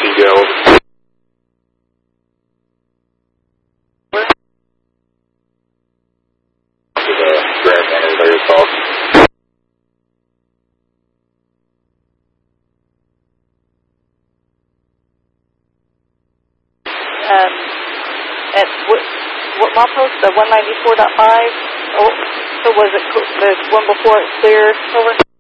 Eagle. To the Grand Manor there yourself. At what mile post? The 194.5? Oh, so was it the one before it cleared? Over?